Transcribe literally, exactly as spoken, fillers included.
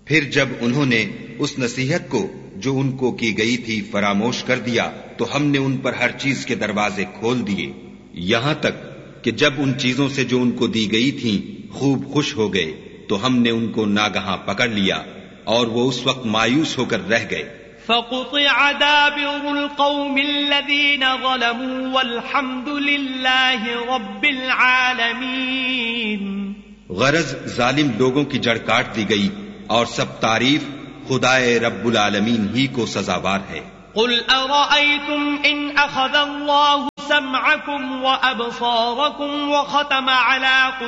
फिर जब उन्होंने उस नसीहत को जो उनको की गई थी फरामोश कर दिया तो हमने उन पर हर चीज के दरवाजे खोल दिए, यहां तक कि जब उन चीजों से जो उनको दी गई थीं खूब खुश हो गए तो हमने उनको नागहां पकड़ लिया और वो उस वक्त मायूस होकर रह गए। फक़ुतिअ दाबिरुल क़ौमिल्लज़ीन ज़लमू वल्हम्दुलिल्लाहि रब्बिल आलमीन। गरज जालिम लोगों की जड़ काट दी गई और सब तारीफ खुदाए रब्बुल आलमीन ही को सजावार है। क़ुल अरअयतुम इन अख़ज़ल्लाहु समअकुम व अबसारकुम व ख़तम अला